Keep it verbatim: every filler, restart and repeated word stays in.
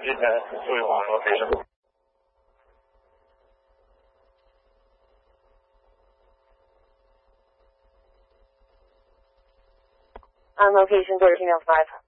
之前注意网络飞升。 On location, thirteen oh five.